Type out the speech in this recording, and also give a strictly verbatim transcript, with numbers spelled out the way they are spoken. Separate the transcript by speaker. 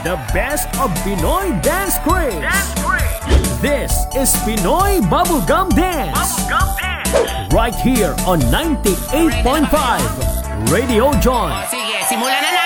Speaker 1: the best of Pinoy dance craze.
Speaker 2: Dance craze.
Speaker 1: This is Pinoy Bubblegum Dance.
Speaker 2: Bubblegum dance.
Speaker 1: Right here on ninety-eight point five Radio Joy.
Speaker 3: Sige, simulan na